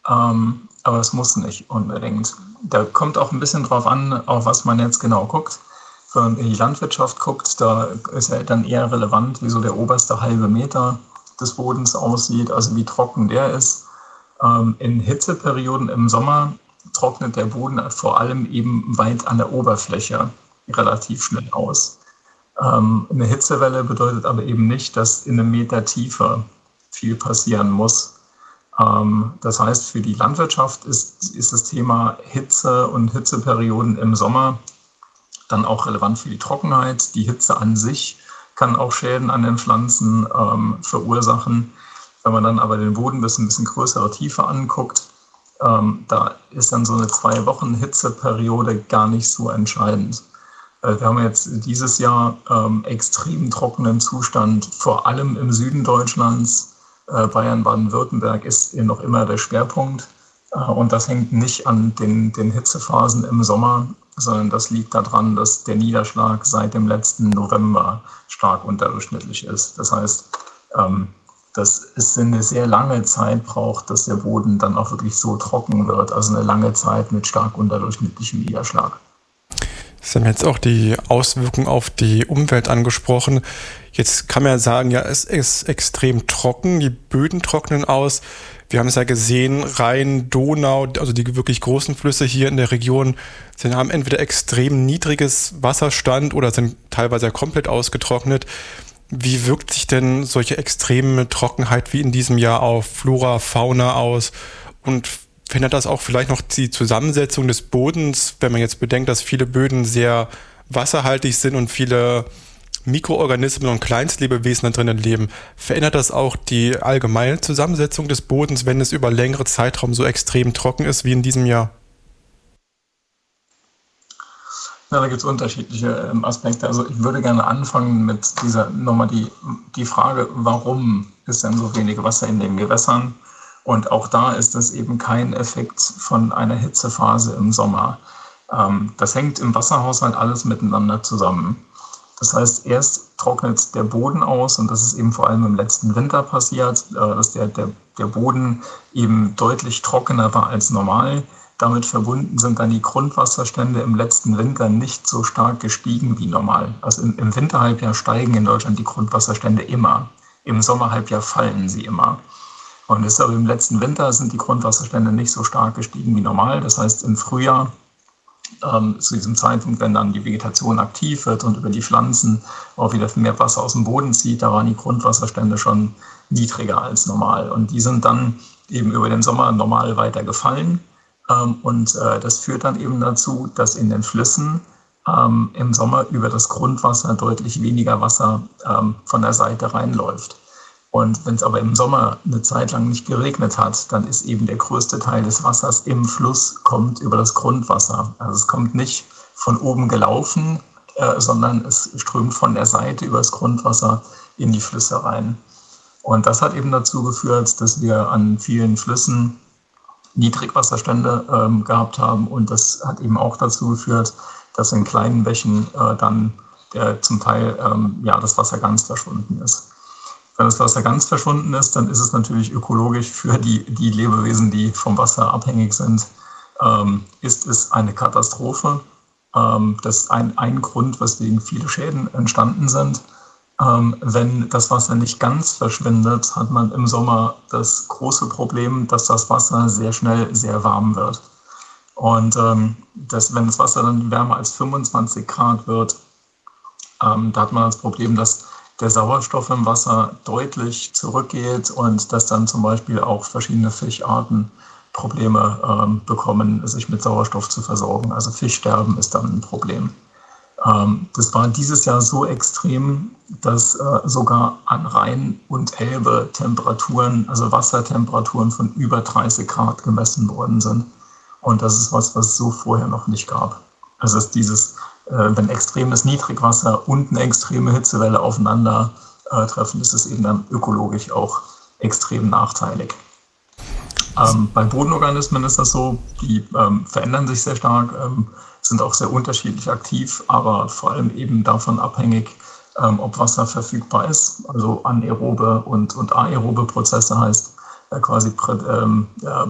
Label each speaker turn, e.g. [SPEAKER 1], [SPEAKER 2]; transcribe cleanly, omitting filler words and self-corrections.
[SPEAKER 1] Aber es muss nicht unbedingt. Da kommt auch ein bisschen drauf an, auf was man jetzt genau guckt. Wenn man in die Landwirtschaft guckt, da ist ja dann eher relevant, wie so der oberste halbe Meter des Bodens aussieht, also wie trocken der ist. In Hitzeperioden im Sommer trocknet der Boden vor allem eben weit an der Oberfläche relativ schnell aus. Eine Hitzewelle bedeutet aber eben nicht, dass in einem Meter Tiefe viel passieren muss. Das heißt, für die Landwirtschaft ist das Thema Hitze und Hitzeperioden im Sommer dann auch relevant für die Trockenheit. Die Hitze an sich kann auch Schäden an den Pflanzen verursachen. Wenn man dann aber den Boden bis ein bisschen größere Tiefe anguckt, da ist dann so eine 2 Wochen Hitzeperiode gar nicht so entscheidend. Wir haben jetzt dieses Jahr extrem trockenen Zustand, vor allem im Süden Deutschlands. Bayern, Baden-Württemberg ist noch immer der Schwerpunkt. Und das hängt nicht an den Hitzephasen im Sommer, sondern das liegt daran, dass der Niederschlag seit dem letzten November stark unterdurchschnittlich ist. Das heißt, dass es eine sehr lange Zeit braucht, dass der Boden dann auch wirklich so trocken wird. Also eine lange Zeit mit stark unterdurchschnittlichem Niederschlag.
[SPEAKER 2] Sie haben jetzt auch die Auswirkungen auf die Umwelt angesprochen. Jetzt kann man ja sagen, ja, es ist extrem trocken, die Böden trocknen aus. Wir haben es ja gesehen, Rhein, Donau, also die wirklich großen Flüsse hier in der Region, haben entweder extrem niedriges Wasserstand oder sind teilweise ja komplett ausgetrocknet. Wie wirkt sich denn solche extreme Trockenheit wie in diesem Jahr auf Flora, Fauna aus? Und verändert das auch vielleicht noch die Zusammensetzung des Bodens, wenn man jetzt bedenkt, dass viele Böden sehr wasserhaltig sind und viele Mikroorganismen und Kleinstlebewesen da drinnen leben? Verändert das auch die allgemeine Zusammensetzung des Bodens, wenn es über längere Zeitraum so extrem trocken ist wie in diesem Jahr?
[SPEAKER 1] Ja, da gibt es unterschiedliche Aspekte. Also ich würde gerne anfangen mit nochmal die Frage, warum ist denn so wenig Wasser in den Gewässern? Und auch da ist das eben kein Effekt von einer Hitzephase im Sommer. Das hängt im Wasserhaushalt alles miteinander zusammen. Das heißt, erst trocknet der Boden aus, und das ist eben vor allem im letzten Winter passiert, dass der Boden eben deutlich trockener war als normal. Damit verbunden sind dann die Grundwasserstände im letzten Winter nicht so stark gestiegen wie normal. Also im Winterhalbjahr steigen in Deutschland die Grundwasserstände immer. Im Sommerhalbjahr fallen sie immer. Und deshalb im letzten Winter sind die Grundwasserstände nicht so stark gestiegen wie normal. Das heißt, im Frühjahr, zu diesem Zeitpunkt, wenn dann die Vegetation aktiv wird und über die Pflanzen auch wieder mehr Wasser aus dem Boden zieht, da waren die Grundwasserstände schon niedriger als normal. Und die sind dann eben über den Sommer normal weiter gefallen. Und das führt dann eben dazu, dass in den Flüssen im Sommer über das Grundwasser deutlich weniger Wasser von der Seite reinläuft. Und wenn es aber im Sommer eine Zeit lang nicht geregnet hat, dann ist eben der größte Teil des Wassers im Fluss kommt über das Grundwasser. Also es kommt nicht von oben gelaufen, sondern es strömt von der Seite über das Grundwasser in die Flüsse rein. Und das hat eben dazu geführt, dass wir an vielen Flüssen Niedrigwasserstände gehabt haben. Und das hat eben auch dazu geführt, dass in kleinen Bächen dann zum Teil das Wasser ganz verschwunden ist. Wenn das Wasser ganz verschwunden ist, dann ist es natürlich ökologisch für die Lebewesen, die vom Wasser abhängig sind, ist es eine Katastrophe. Das ist ein Grund, weswegen viele Schäden entstanden sind. Wenn das Wasser nicht ganz verschwindet, hat man im Sommer das große Problem, dass das Wasser sehr schnell sehr warm wird. Und wenn das Wasser dann wärmer als 25 Grad wird, da hat man das Problem, dass der Sauerstoff im Wasser deutlich zurückgeht und dass dann zum Beispiel auch verschiedene Fischarten Probleme bekommen, sich mit Sauerstoff zu versorgen. Also Fischsterben ist dann ein Problem. Das war dieses Jahr so extrem, dass sogar an Rhein und Elbe Temperaturen, also Wassertemperaturen von über 30 Grad gemessen worden sind. Und das ist was es so vorher noch nicht gab. Also ist wenn extremes Niedrigwasser und eine extreme Hitzewelle aufeinander treffen, ist es eben dann ökologisch auch extrem nachteilig. Bei Bodenorganismen ist das so, die verändern sich sehr stark, sind auch sehr unterschiedlich aktiv, aber vor allem eben davon abhängig, ob Wasser verfügbar ist. Also anaerobe und aerobe Prozesse heißt quasi